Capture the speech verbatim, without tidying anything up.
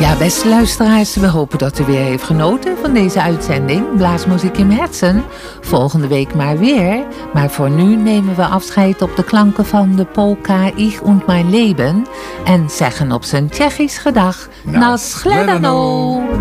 Ja, beste luisteraars, we hopen dat u weer heeft genoten van deze uitzending Blaasmuziek im Herzen. Volgende week maar weer. Maar voor nu nemen we afscheid op de klanken van de polka Ich und mein Leben. En zeggen op zijn Tsjechisch gedag, na shledanou.